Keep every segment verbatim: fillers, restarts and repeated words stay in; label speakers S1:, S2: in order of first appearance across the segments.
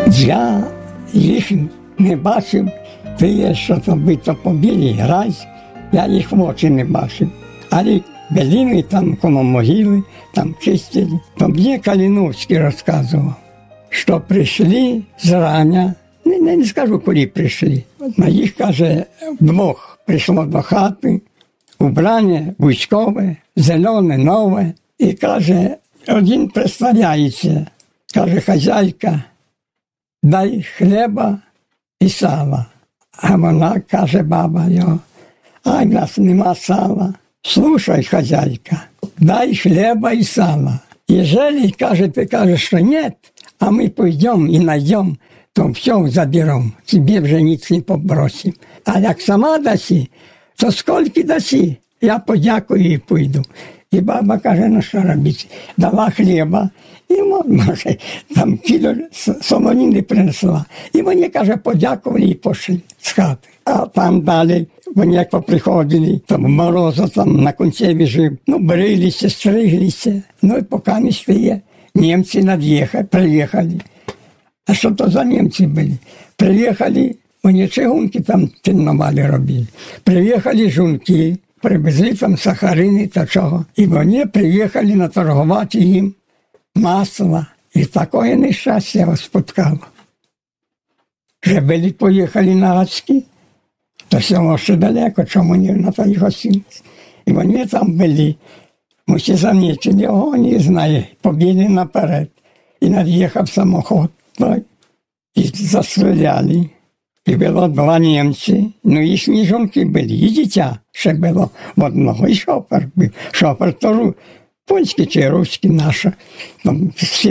S1: Я їх не бачив, ті, що там бито побили, грязь, я їх в очі не бачив. Але беліни там коло могили, там чистили. То мені Калиновський розказував, що прийшли зрання, не, не, не скажу, коли прийшли. На їх, каже, двох прийшло до хати, убрання військове, зелене, нове. І каже, один представляється, каже, хазяйка, дай хліба і сала. А вона, каже, баба його, а в нас нема сала. Слушай, хозяйка, дай хлеба и сала. Ежели, каже, ты кажешь, что нет, а мы пойдем и найдем, то все заберем, тебе вже ніц не побросим. А як сама даси, то скільки даси, я подякую і пойду. І баба каже, ну що робити? Дала хліба, і може, там кіло солоніни принесла. І вони, каже, подякували і пішли з хати. А там далі, вони як поприходили, там морозу там на Кунцеві жив, ну, брилися, стриглися. Ну, і поки не стає, німці над'їхали, приїхали. А що то за німці були? Приїхали, вони чигунки там тінномалі робили. Приїхали жунки, привезли там сахарини та чого. І вони приїхали наторгувати їм масло. І таке нещастя його споткало. Вже були поїхали на Гацькі, то село ще далеко, чому не на той гостиниці. І вони там були. Ми всі замітили, його не знає, побігли наперед. І над'їхав самохід той. І застріляли. І було два німці, ну їхні жінки були, і дитя ще було в одного, і шофер був. Шофер теж польський чи руський наш, там всі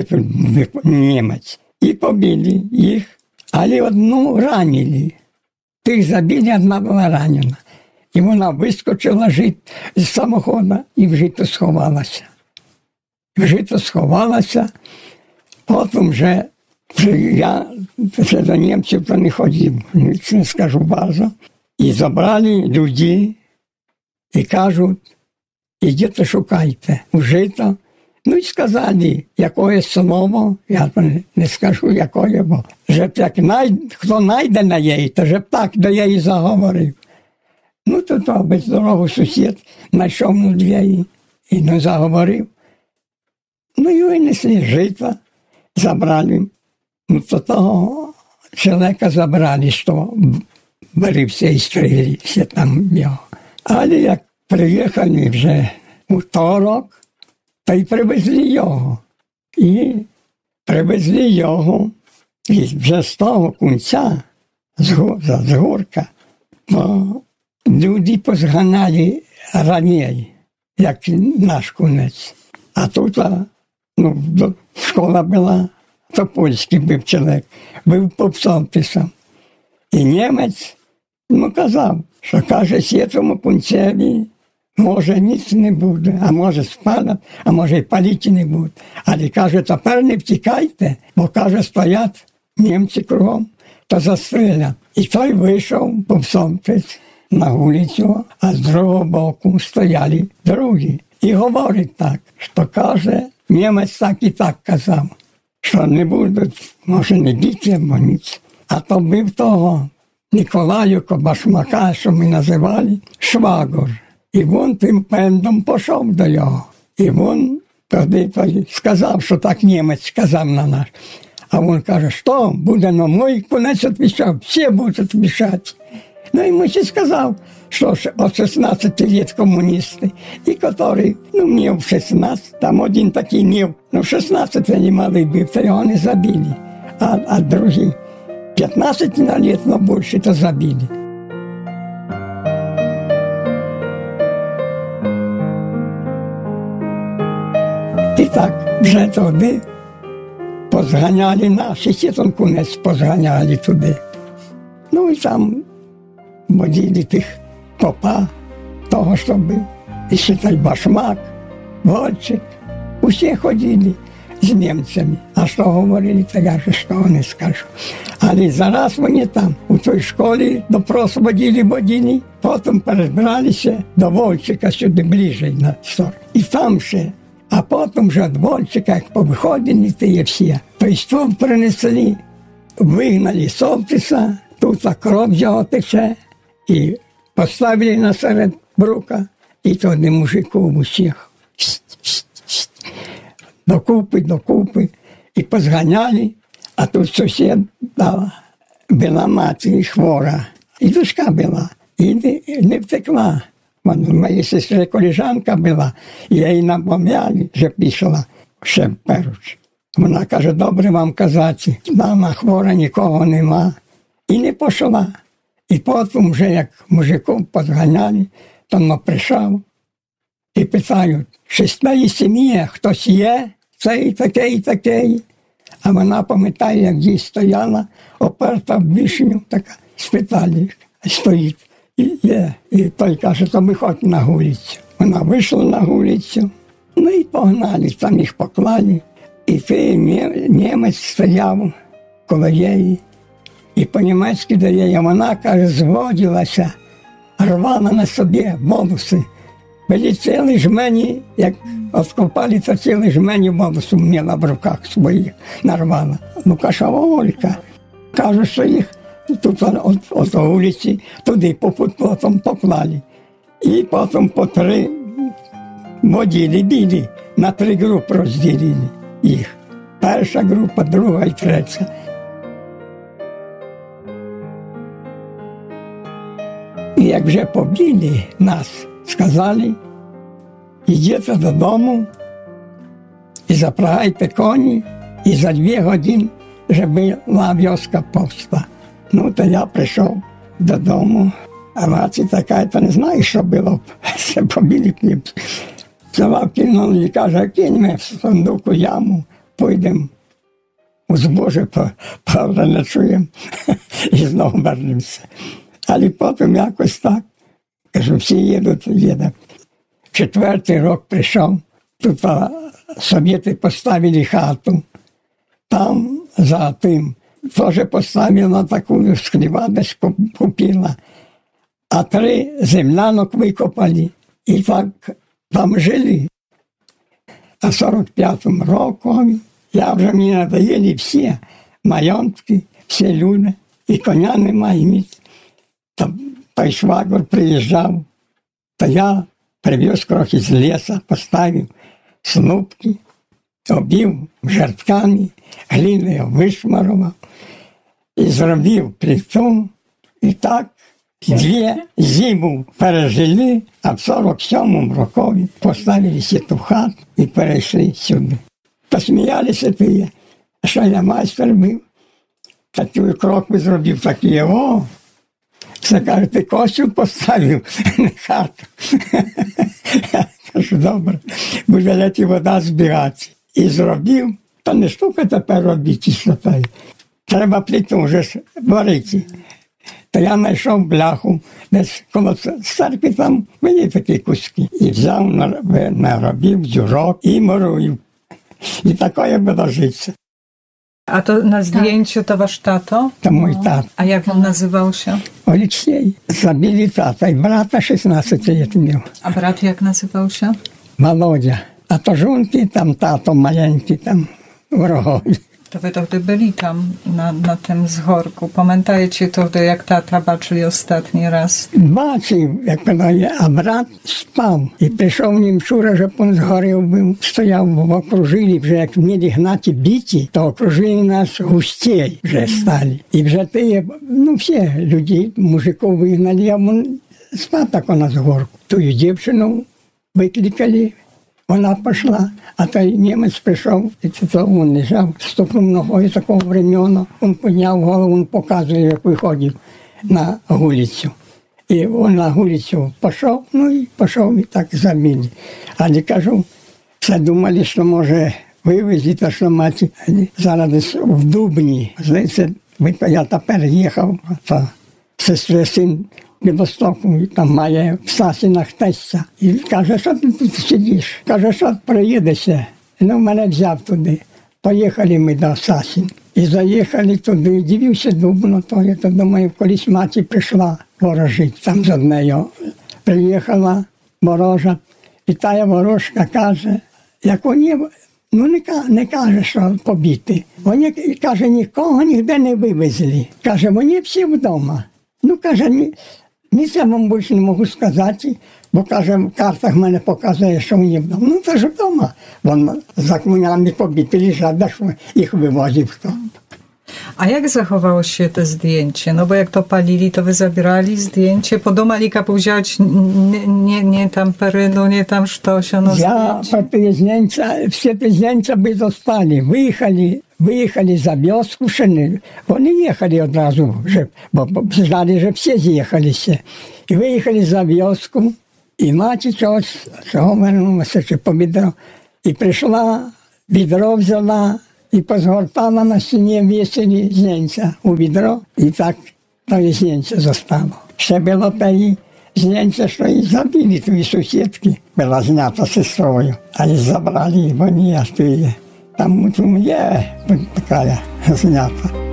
S1: німець. І побили їх, але одну ранили. Тих забили, одна була ранена. І вона вискочила жити з самохода і в жито сховалася. В жито сховалася, потім вже я ще до німців то не ходив, не скажу базу. І забрали людей і кажуть, ідіть шукайте у жито. Ну і сказали, якое слово, я не скажу, якое, бо вже як най... хто найде на її, то вже так до її заговорив. Ну то то без дорогу сусід знайшов на двері і не заговорив. Ну і винесли жито, забрали. Ну, то того чоловіка забрали, що борився і стрілився там його. Але як приїхали вже у второк, та й привезли його. І привезли його, і вже з того кінця, з Горка, то люди позганали раніше, як наш кінець. А тут, ну, школа була, то польський був чоловік, був попсовписом. І німець, ну, казав, що, каже, сєтому кінцеві, може, ніц не буде, а може, спалять, а може, і паліті не буде. Але, каже, тепер не втікайте, бо, каже, стоять німці кругом, то застрілять. І той вийшов попсовпис на вулицю, а з другого боку стояли другі. І говорить так, що, каже, німець так і так казав, що не будуть, може, не діти, або ніц. А то бив того Ніколаюка Башмака, що ми називали, швагор. І він тим пендом пішов до його. І він тоді сказав, що так німець сказав на нас. А він каже, що буде на мій кінець відвічав, всі будуть відвічати. Ну і ми ще сказав, що от шістнадцять літ комуністи, і які, ну, мені в шістнадцять, там один такий мів, ну, в шістнадцять вони мали бив, то його не забили. А, а другі п'ятнадцять літ, но більше, то забили. І так, вже туди позганяли наші, ще там кінець позганяли туди. Ну і там водили тих попа, того, що був. І ще той Башмак, Вольчик. Усі ходили з німцями. А що говорили, то я ж що не скажу. Але зараз вони там, у той школі, допрос водили, водили, потім перебралися до Вольчика сюди ближче на сторону. І там ще. А потім вже від Вольчика, як повиходили ті всі, той стул принесли, вигнали Солтиса, тут кров його тече, і поставили насеред брука, і туди мужиків усіх. Докупи, докупи, і позганяли, а тут сусід дала. Була мати хвора, і дочка була, і не, не втекла. Моя сестра колежанка була, і я її напом'яли, що пішла ще перуч. Вона каже, добре вам казати, мама хвора, нікого нема. І не пішла. І потім вже, як мужиків позганяли, то вона прийшов і питають, чи з твоєї сім'ї хтось є, цей, такий, такий. А вона пам'ятає, як їй стояла, оперта в вишню, така, спитали, стоїть. І, є. І той каже, то виходь на вулицю. Вона вийшла на вулицю, ну і погнали, там їх поклали. І той німець стояв коло її, і по-німецьки до її, вона, каже, зводилася, рвала на собі волоси. Були цілі жмені, як откопали, то цілі жмені волосу мала в руках своїх, нарвала. Ну, каже, Олька, каже, що їх тут от, от вулиці, туди по потом поклали. І потім по три водили, били, на три групи розділили їх. Перша група, друга і третя. І як вже побили нас, сказали, ідете додому і запрягайте коні, і за дві години вже була вёска повста. Ну, то я прийшов додому, а мати така, то не знаю, що було, все побили хліб. Слова кинули і каже, киньме в сундуку яму, пойдемо у збоже, повраночуємо і знову вернемося. Але потім якось так, кажу, всі їдуть, їдуть. Четвертий рік прийшов, тут совєти поставили хату, там за тим теж поставила таку скліва, десь купила, а три землянок викопали і так там жили. А в сорок п'ятому році я вже мені надоїли всі майонтки, всі люди, і коня немає місць. Той швагор приїжджав, то я привез трохи з лісу, поставив снупки, обів жертками, глиною вишмарував і зробив плиту. І так дві зиму пережили, а в сорок сьомому році поставили ту хату і перейшли сюди. Посміялися ті, що я майстер був, таку крокву зробив, такі, о, це, каже, ти костюм поставив на хату. Я кажу, добре, буде леті вода збирати. І зробив, та не штука тепер робити, що та. Треба плиту вже варити. Та я знайшов бляху, десь коло церкви там були такі куски. І взяв, наробив дзюрок і морую. І таке було життя.
S2: A to na zdjęciu to wasz tato?
S1: To mój tata.
S2: A jak on nazywał się?
S1: Oleksiej. Zabili tata i brata szesnastoletniego miał.
S2: A brat jak nazywał się?
S1: Володя. A to żółty tam tato maleńki tam wrogowi.
S2: To wy wtedy byli tam na, na tym zgorku. Pamiętajcie wtedy, jak tata baczyli ostatni raz?
S1: Бачив, як подає, а брат спав. І прийшов німчура, щоб він згорів був, стояв, окружили, вже як вміли гнати біті, то окружили нас густей вже стали. І вже ті, ну всі люди, мужиків вигнали, а він спав так на згорку. Ту дівчину викликали, вона пішла, а той німець прийшов, і то він лежав, стукнув ногою такого времена, він підняв голову, він показує, як виходив на вулицю. І він на вулицю пішов, ну і пішов, і так забили. Але кажу, все думали, що може вивезти, що мати. Зараз десь в Дубні, здається, я тепер їхав, то сестри син Білостоку, там має в Сасинах тестя. І каже, що ти тут сидиш? Каже, що приїдешся. Ну, мене взяв туди. Поїхали ми до Сасин. І заїхали туди, дивився Дубно, то я то думаю, колись мати прийшла ворожити. Там з однею приїхала ворожа. І тая ворожка каже, як вони Ну, не, ка- не каже, що побіти. Вони, каже, нікого ніде не вивезли. Каже, вони всі вдома. Ну, каже, ні, ні це вам більше не можу сказати, бо, каже, в картах мене показує, що вони вдома. Ну, це ж вдома. Вон за кмунями побіти лежать, да що їх вивозив хто.
S2: A jak zachowało się to zdjęcie? No bo jak to palili, to wy zabierali zdjęcie, подумали, как взять nie, nie, nie tam perynu, nie tam sztosio, no
S1: Я
S2: zdjęcie.
S1: по те здjęcia, всі ті здjęcia би zostali. Виїхали, виїхали за вёску, ще не. Вони їхали одразу, вже, бо бо знали, що всі з'їхалися. І виїхали за вёску, і мати чогось, чого вернулася, чи по відро. І прийшла, відро взяла, і позгортала на стіні вісілі здjęcia у відро, і так то здjęcie zostało. Ще було тоді здjęcie, що і забили твої сусідки, була знята сестрою, а і забрали, бо ні, а ти є. Там є така знята.